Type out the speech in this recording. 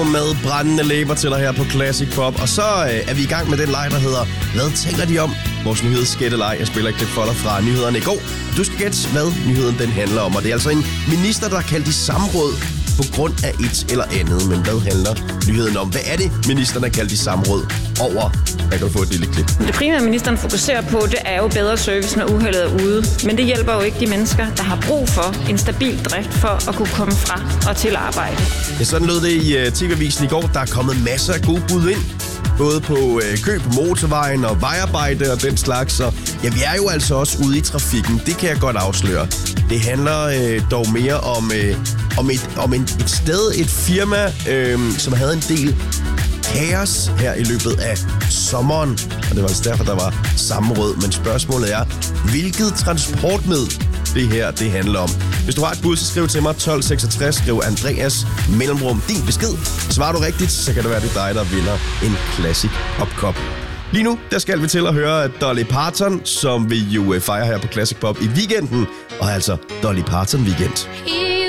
Med brændende læber til dig her på Classic Pop. Og så er vi i gang med den leg, der hedder Hvad tænker de om? Vores nyhedsgætteleg. Jeg spiller et klip for dig fra nyhederne i går. Du skal gætte, hvad nyheden den handler om. Og det er altså en minister, der er kaldt i samråd på grund af et eller andet. Men hvad handler nyheden om? Hvad er det, ministeren er kaldt i samråd over? Jeg kan få et lille klip. Det primære, ministeren fokuserer på, det er jo bedre service, når uheldet er ude. Men det hjælper jo ikke de mennesker, der har brug for en stabil drift for at kunne komme fra og til arbejde. Ja, sådan lød det i TV-avisen i går. Der er kommet masser af gode bud ind. Både på køb på motorvejen og vejarbejde og den slags. Så ja, vi er jo altså også ude i trafikken. Det kan jeg godt afsløre. Det handler dog mere om et sted, et firma, som havde en del kaos her i løbet af sommeren. Og det var altså derfor, der var sammenrød. Men spørgsmålet er, hvilket transportmiddel det handler om. Hvis du har et bud, så skriv til mig 1266, skriv Andreas mellemrum din besked. Svarer du rigtigt, så kan det være, det er dig, der vinder en Classic Pop. Lige nu, der skal vi til at høre Dolly Parton, som vi jo fejrer her på Classic Pop i weekenden, og altså Dolly Parton Weekend.